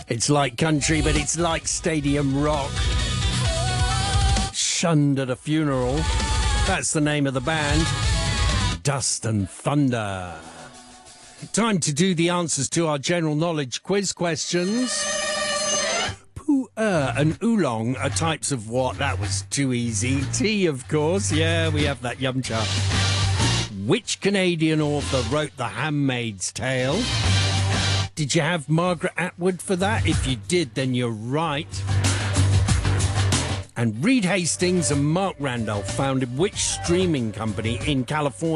It's like country, but it's like stadium rock. Shunned at a funeral. That's the name of the band. Dust and Thunder. Time to do the answers to our general knowledge quiz questions. Pu'er and oolong are types of what? That was too easy. Tea, of course. Yeah, we have that yum cha. Which Canadian author wrote The Handmaid's Tale? Did you have Margaret Atwood for that? If you did, then you're right. And Reed Hastings and Mark Randolph founded which streaming company in California?